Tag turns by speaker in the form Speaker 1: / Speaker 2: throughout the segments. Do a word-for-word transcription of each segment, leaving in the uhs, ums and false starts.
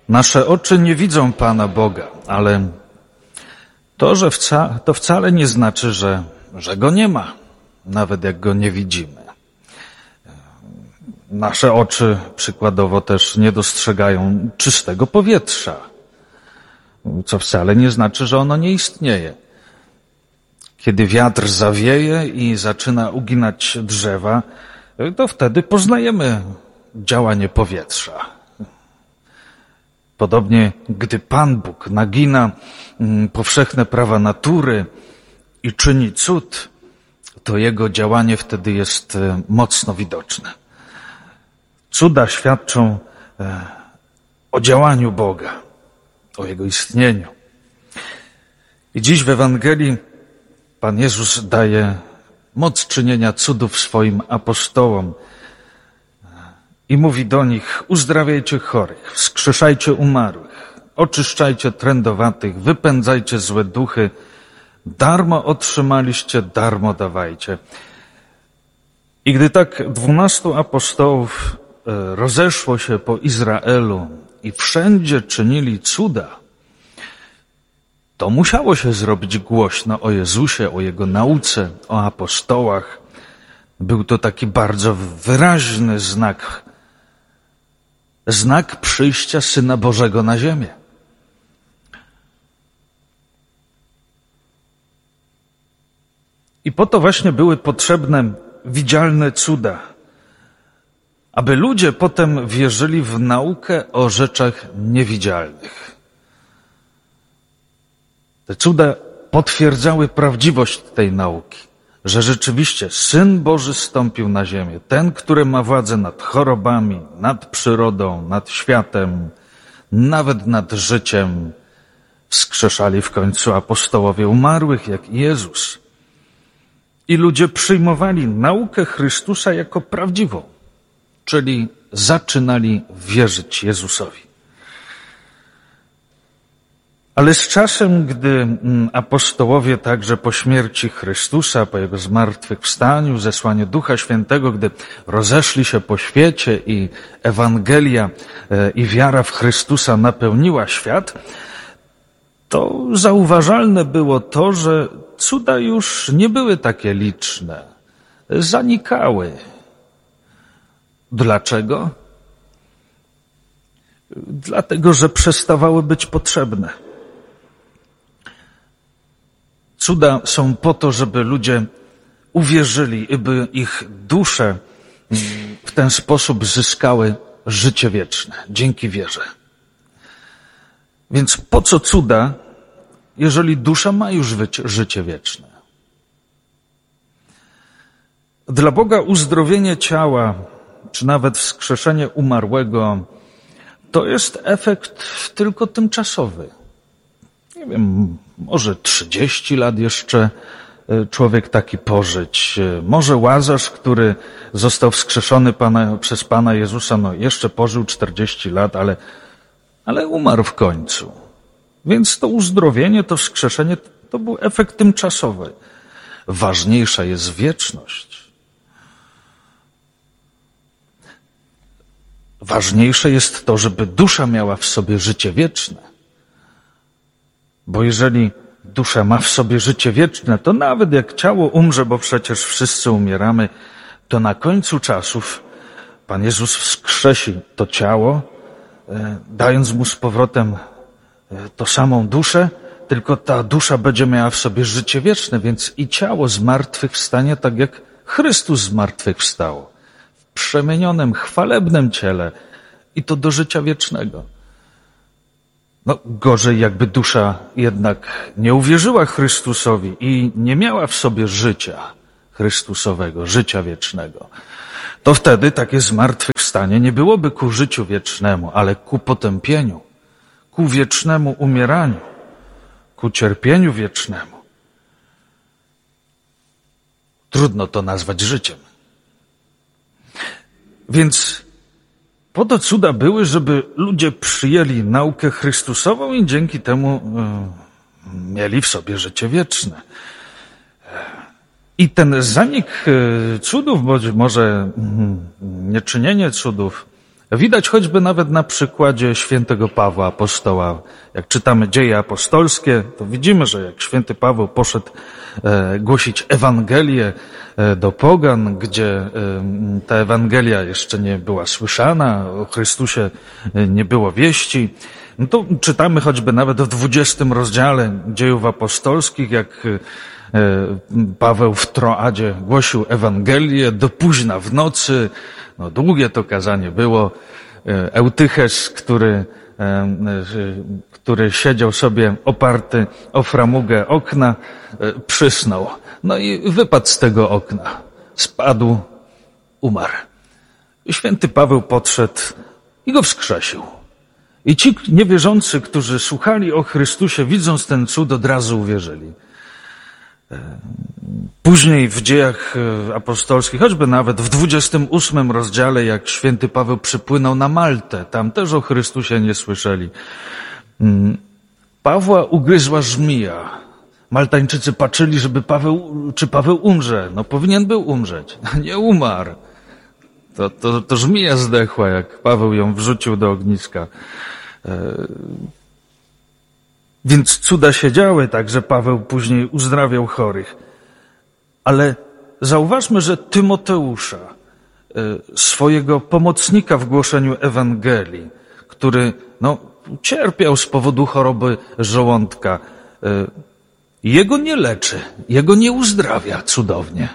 Speaker 1: Nasze oczy nie widzą Pana Boga, ale to, że wca, to wcale nie znaczy, że, że Go nie ma, nawet jak Go nie widzimy. Nasze oczy przykładowo też nie dostrzegają czystego powietrza, co wcale nie znaczy, że ono nie istnieje. Kiedy wiatr zawieje i zaczyna uginać drzewa, to wtedy poznajemy działanie powietrza. Podobnie, gdy Pan Bóg nagina powszechne prawa natury i czyni cud, to Jego działanie wtedy jest mocno widoczne. Cuda świadczą o działaniu Boga, o Jego istnieniu. I dziś w Ewangelii Pan Jezus daje moc czynienia cudów swoim apostołom i mówi do nich: uzdrawiajcie chorych, wskrzeszajcie umarłych, oczyszczajcie trędowatych, wypędzajcie złe duchy, darmo otrzymaliście, darmo dawajcie. I gdy tak dwunastu apostołów rozeszło się po Izraelu i wszędzie czynili cuda, to musiało się zrobić głośno o Jezusie, o Jego nauce, o apostołach. Był to taki bardzo wyraźny znak, znak przyjścia Syna Bożego na ziemię. I po to właśnie były potrzebne widzialne cuda, aby ludzie potem wierzyli w naukę o rzeczach niewidzialnych. Te cuda potwierdzały prawdziwość tej nauki, że rzeczywiście Syn Boży zstąpił na ziemię, ten, który ma władzę nad chorobami, nad przyrodą, nad światem, nawet nad życiem. Wskrzeszali w końcu apostołowie umarłych, jak i Jezus. I ludzie przyjmowali naukę Chrystusa jako prawdziwą, czyli zaczynali wierzyć Jezusowi. Ale z czasem, gdy apostołowie także po śmierci Chrystusa, po Jego zmartwychwstaniu, zesłaniu Ducha Świętego, gdy rozeszli się po świecie i Ewangelia i wiara w Chrystusa napełniła świat, to zauważalne było to, że cuda już nie były takie liczne, zanikały. Dlaczego? Dlatego, że przestawały być potrzebne. Cuda są po to, żeby ludzie uwierzyli i by ich dusze w ten sposób zyskały życie wieczne, dzięki wierze. Więc po co cuda, jeżeli dusza ma już życie wieczne? Dla Boga uzdrowienie ciała, czy nawet wskrzeszenie umarłego, to jest efekt tylko tymczasowy. Nie wiem, może trzydzieści lat jeszcze człowiek taki pożyć. Może Łazarz, który został wskrzeszony Pana, przez Pana Jezusa, no jeszcze pożył czterdzieści lat, ale, ale umarł w końcu. Więc to uzdrowienie, to wskrzeszenie, to był efekt tymczasowy. Ważniejsza jest wieczność. Ważniejsze jest to, żeby dusza miała w sobie życie wieczne. Bo jeżeli dusza ma w sobie życie wieczne, to nawet jak ciało umrze, bo przecież wszyscy umieramy, to na końcu czasów Pan Jezus wskrzesi to ciało, dając mu z powrotem to samą duszę, tylko ta dusza będzie miała w sobie życie wieczne, więc i ciało zmartwychwstanie tak jak Chrystus zmartwychwstał. W przemienionym, chwalebnym ciele i to do życia wiecznego. No, gorzej jakby dusza jednak nie uwierzyła Chrystusowi i nie miała w sobie życia Chrystusowego, życia wiecznego. To wtedy takie zmartwychwstanie nie byłoby ku życiu wiecznemu, ale ku potępieniu, ku wiecznemu umieraniu, ku cierpieniu wiecznemu. Trudno to nazwać życiem. Więc po to cuda były, żeby ludzie przyjęli naukę Chrystusową i dzięki temu y, mieli w sobie życie wieczne. I ten zanik cudów, bądź może nieczynienie cudów Widać choćby nawet na przykładzie świętego Pawła Apostoła. Jak czytamy Dzieje Apostolskie, to widzimy, że jak święty Paweł poszedł e, głosić Ewangelię e, do pogan, gdzie e, ta Ewangelia jeszcze nie była słyszana, o Chrystusie e, nie było wieści, no to czytamy choćby nawet w dwudziestym rozdziale Dziejów Apostolskich, jak e, Paweł w Troadzie głosił Ewangelię do późna w nocy. No, długie to kazanie było. Eutyches, który, który siedział sobie oparty o framugę okna, przysnął. No i wypadł z tego okna. Spadł, umarł. I święty Paweł podszedł i go wskrzesił. I ci niewierzący, którzy słuchali o Chrystusie, widząc ten cud, od razu uwierzyli. Później w Dziejach Apostolskich, choćby nawet w dwudziestym ósmym rozdziale, jak święty Paweł przypłynął na Maltę, tam też o Chrystusie nie słyszeli. Pawła ugryzła żmija. Maltańczycy patrzyli, żeby Paweł, czy Paweł umrze. No powinien był umrzeć. Nie umarł. To, to, to żmija zdechła, jak Paweł ją wrzucił do ogniska. Więc cuda się działy, tak, że Paweł później uzdrawiał chorych. Ale zauważmy, że Tymoteusza, swojego pomocnika w głoszeniu Ewangelii, który no, cierpiał z powodu choroby żołądka, jego nie leczy, jego nie uzdrawia cudownie.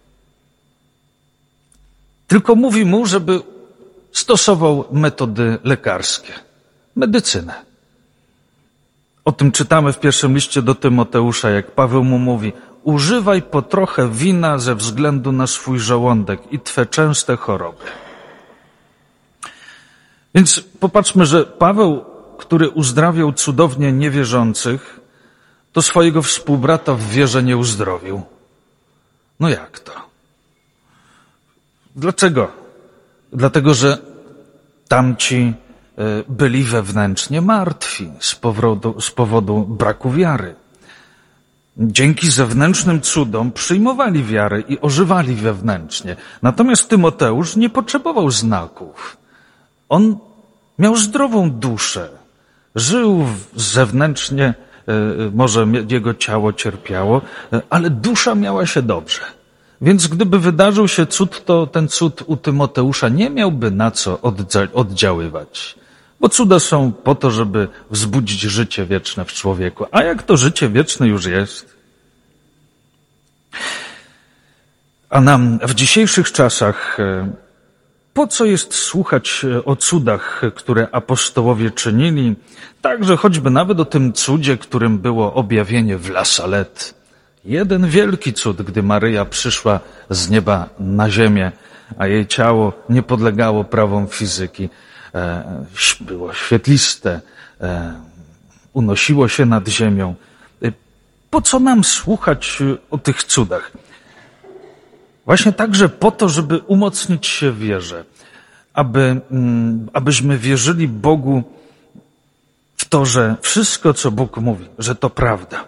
Speaker 1: Tylko mówi mu, żeby stosował metody lekarskie, medycynę. O tym czytamy w pierwszym liście do Tymoteusza, jak Paweł mu mówi: używaj po trochę wina ze względu na swój żołądek i twe częste choroby. Więc popatrzmy, że Paweł, który uzdrawiał cudownie niewierzących, to swojego współbrata w wierze nie uzdrowił. No jak to? Dlaczego? Dlatego, że tamci byli wewnętrznie martwi z powodu, z powodu braku wiary. Dzięki zewnętrznym cudom przyjmowali wiarę i ożywali wewnętrznie. Natomiast Tymoteusz nie potrzebował znaków. On miał zdrową duszę. Żył zewnętrznie, może jego ciało cierpiało, ale dusza miała się dobrze. Więc gdyby wydarzył się cud, to ten cud u Tymoteusza nie miałby na co oddziaływać. Bo cuda są po to, żeby wzbudzić życie wieczne w człowieku. A jak to życie wieczne już jest? A nam w dzisiejszych czasach po co jest słuchać o cudach, które apostołowie czynili? Także choćby nawet o tym cudzie, którym było objawienie w La Salette. Jeden wielki cud, gdy Maryja przyszła z nieba na ziemię, a jej ciało nie podlegało prawom fizyki. Było świetliste, unosiło się nad ziemią. Po co nam słuchać o tych cudach? Właśnie także po to, żeby umocnić się w wierze, aby, abyśmy wierzyli Bogu w to, że wszystko, co Bóg mówi, że to prawda.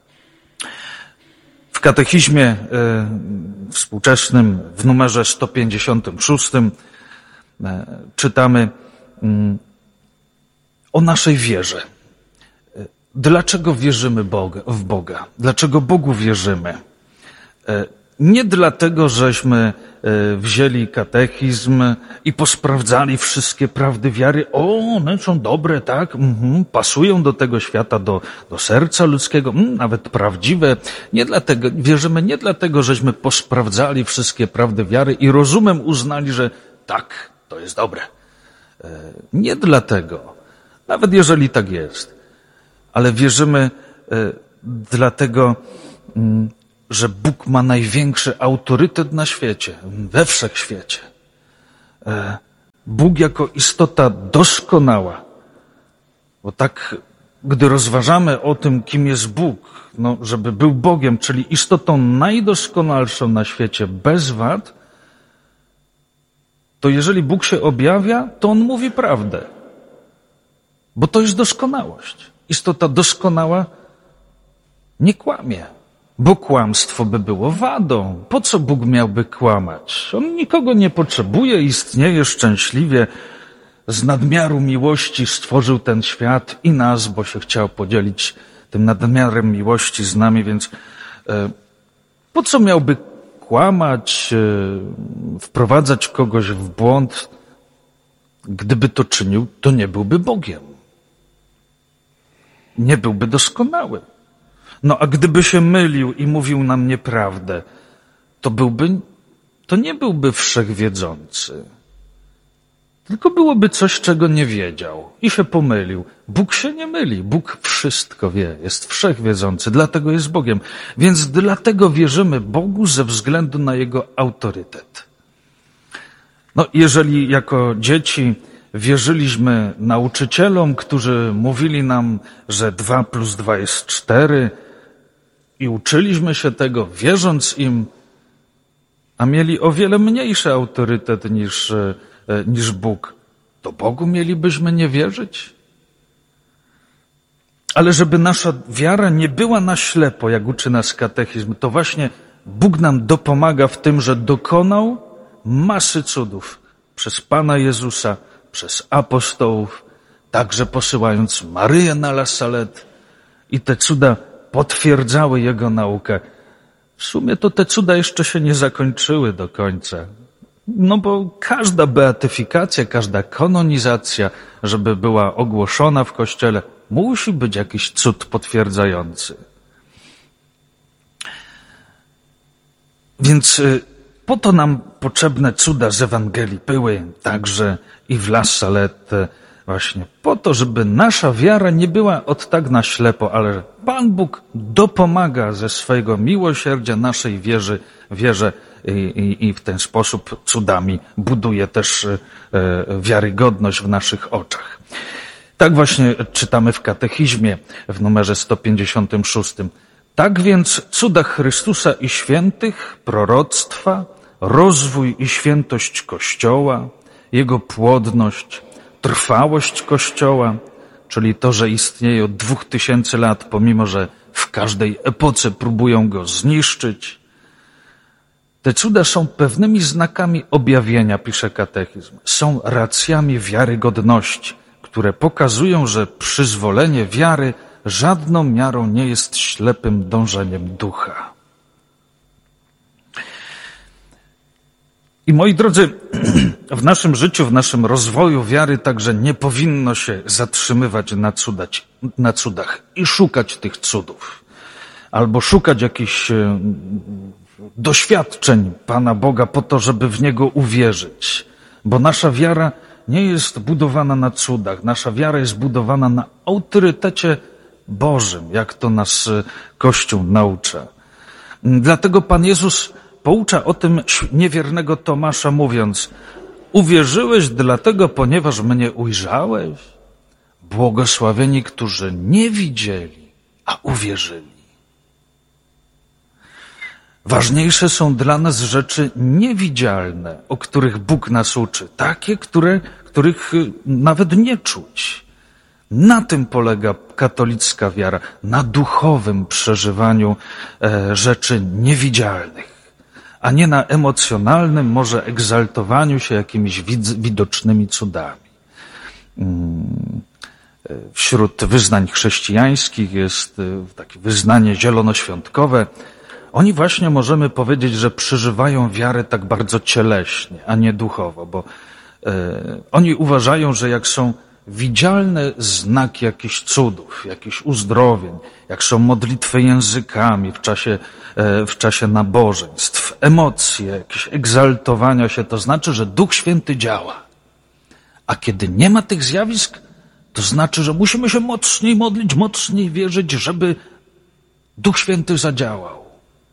Speaker 1: W katechizmie y, współczesnym w numerze sto pięćdziesiątym szóstym y, czytamy y, o naszej wierze. Y, dlaczego wierzymy Boga, w Boga? Dlaczego Bogu wierzymy? Y, Nie dlatego, żeśmy wzięli katechizm i posprawdzali wszystkie prawdy wiary. O, one są dobre, tak? Mhm, pasują do tego świata, do, do serca ludzkiego, mhm, nawet prawdziwe. Nie dlatego, wierzymy nie dlatego, żeśmy posprawdzali wszystkie prawdy wiary i rozumem uznali, że tak, to jest dobre. Nie dlatego, nawet jeżeli tak jest, ale wierzymy dlatego, że Bóg ma największy autorytet na świecie, we wszechświecie. Bóg jako istota doskonała. Bo tak, gdy rozważamy o tym, kim jest Bóg, no, żeby był Bogiem, czyli istotą najdoskonalszą na świecie, bez wad, to jeżeli Bóg się objawia, to On mówi prawdę. Bo to jest doskonałość. Istota doskonała nie kłamie. Bo kłamstwo by było wadą. Po co Bóg miałby kłamać? On nikogo nie potrzebuje, istnieje szczęśliwie. z nadmiaru miłości stworzył ten świat i nas, bo się chciał podzielić tym nadmiarem miłości z nami, więc po co miałby kłamać, wprowadzać kogoś w błąd? Gdyby to czynił, to nie byłby Bogiem. Nie byłby doskonały. No a gdyby się mylił i mówił nam nieprawdę, to byłby, to nie byłby wszechwiedzący. Tylko byłoby coś, czego nie wiedział i się pomylił. Bóg się nie myli, Bóg wszystko wie, jest wszechwiedzący, dlatego jest Bogiem. Więc dlatego wierzymy Bogu ze względu na Jego autorytet. No, jeżeli jako dzieci wierzyliśmy nauczycielom, którzy mówili nam, że dwa plus dwa jest cztery i uczyliśmy się tego, wierząc im, a mieli o wiele mniejszy autorytet niż, niż Bóg, to Bogu mielibyśmy nie wierzyć? Ale żeby nasza wiara nie była na ślepo, jak uczy nas katechizm, to właśnie Bóg nam dopomaga w tym, że dokonał masy cudów przez Pana Jezusa, przez apostołów, także posyłając Maryję na La Salette, i te cuda potwierdzały Jego naukę. W sumie to te cuda jeszcze się nie zakończyły do końca. No bo każda beatyfikacja, każda kanonizacja, żeby była ogłoszona w Kościele, musi być jakiś cud potwierdzający. Więc po to nam potrzebne cuda z Ewangelii były także i w La Salette, właśnie po to, żeby nasza wiara nie była od tak na ślepo, ale Pan Bóg dopomaga ze swojego miłosierdzia naszej wierze, wierze i, i, i w ten sposób cudami buduje też e, wiarygodność w naszych oczach. Tak właśnie czytamy w katechizmie w numerze sto pięćdziesiątym szóstym. Tak więc cuda Chrystusa i świętych, proroctwa, rozwój i świętość Kościoła, Jego płodność, trwałość Kościoła, czyli to, że istnieje od dwóch tysięcy lat, pomimo że w każdej epoce próbują go zniszczyć. Te cuda są pewnymi znakami objawienia, pisze katechizm. Są racjami wiarygodności, które pokazują, że przyzwolenie wiary żadną miarą nie jest ślepym dążeniem ducha. I moi drodzy, w naszym życiu, w naszym rozwoju wiary także nie powinno się zatrzymywać na, cudać, na cudach i szukać tych cudów. Albo szukać jakichś doświadczeń Pana Boga po to, żeby w Niego uwierzyć. Bo nasza wiara nie jest budowana na cudach. Nasza wiara jest budowana na autorytecie Bożym, jak to nas Kościół naucza. Dlatego Pan Jezus poucza o tym niewiernego Tomasza, mówiąc: uwierzyłeś dlatego, ponieważ mnie ujrzałeś? Błogosławieni, którzy nie widzieli, a uwierzyli. Ważniejsze są dla nas rzeczy niewidzialne, o których Bóg nas uczy, takie, które, których nawet nie czuć. Na tym polega katolicka wiara, na duchowym przeżywaniu e, rzeczy niewidzialnych, a nie na emocjonalnym, może egzaltowaniu się jakimiś widz, widocznymi cudami. Wśród wyznań chrześcijańskich jest takie wyznanie zielonoświątkowe. Oni właśnie, możemy powiedzieć, że przeżywają wiarę tak bardzo cieleśnie, a nie duchowo, bo e, oni uważają, że jak są widzialne znaki jakichś cudów, jakichś uzdrowień, jak są modlitwy językami w czasie, w czasie nabożeństw, emocje, jakieś egzaltowania się, to znaczy, że Duch Święty działa. A kiedy nie ma tych zjawisk, to znaczy, że musimy się mocniej modlić, mocniej wierzyć, żeby Duch Święty zadziałał.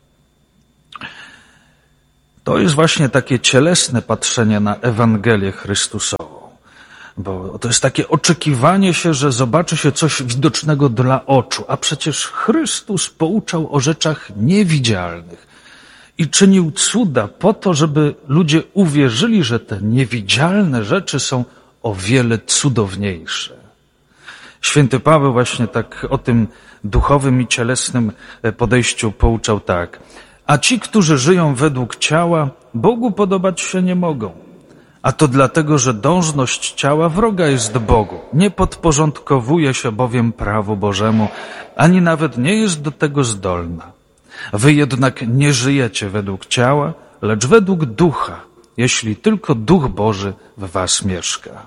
Speaker 1: To jest właśnie takie cielesne patrzenie na Ewangelię Chrystusową. Bo to jest takie oczekiwanie się, że zobaczy się coś widocznego dla oczu, a przecież Chrystus pouczał o rzeczach niewidzialnych i czynił cuda po to, żeby ludzie uwierzyli, że te niewidzialne rzeczy są o wiele cudowniejsze. Święty Paweł właśnie tak o tym duchowym i cielesnym podejściu pouczał tak: a ci, którzy żyją według ciała, Bogu podobać się nie mogą, A to dlatego, że dążność ciała wroga jest Bogu. Nie podporządkowuje się bowiem prawu Bożemu, ani nawet nie jest do tego zdolna. Wy jednak nie żyjecie według ciała, lecz według ducha, jeśli tylko Duch Boży w was mieszka.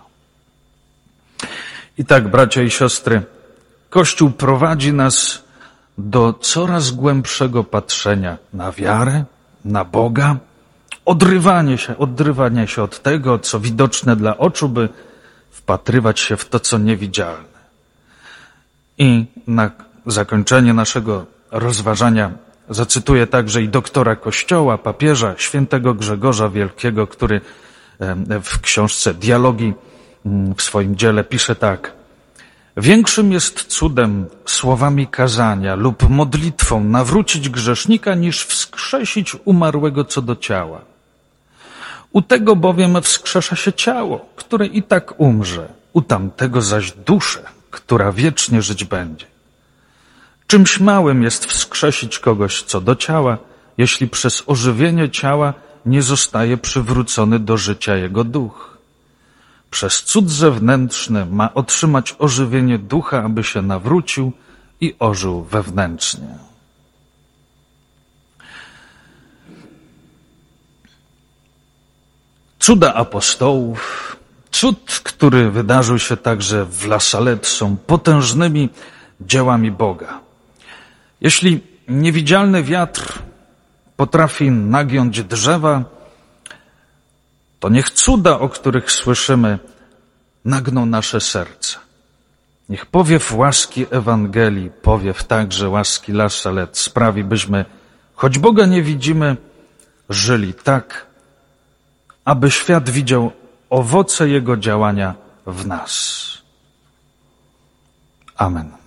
Speaker 1: I tak, bracia i siostry, Kościół prowadzi nas do coraz głębszego patrzenia na wiarę, na Boga, odrywanie się, odrywanie się od tego, co widoczne dla oczu, by wpatrywać się w to, co niewidzialne. I na zakończenie naszego rozważania zacytuję także i doktora Kościoła, papieża, świętego Grzegorza Wielkiego, który w książce Dialogi w swoim dziele pisze tak. Większym jest cudem słowami kazania lub modlitwą nawrócić grzesznika, niż wskrzesić umarłego co do ciała. U tego bowiem wskrzesza się ciało, które i tak umrze, u tamtego zaś duszę, która wiecznie żyć będzie. Czymś małym jest wskrzesić kogoś co do ciała, jeśli przez ożywienie ciała nie zostaje przywrócony do życia jego duch. Przez cud zewnętrzny ma otrzymać ożywienie ducha, aby się nawrócił i ożył wewnętrznie. Cuda apostołów, cud, który wydarzył się także w La Salette, są potężnymi dziełami Boga. Jeśli niewidzialny wiatr potrafi nagiąć drzewa, to niech cuda, o których słyszymy, nagną nasze serca. Niech powiew łaski Ewangelii, powiew także łaski La Salette sprawi, byśmy, choć Boga nie widzimy, żyli tak, aby świat widział owoce Jego działania w nas. Amen.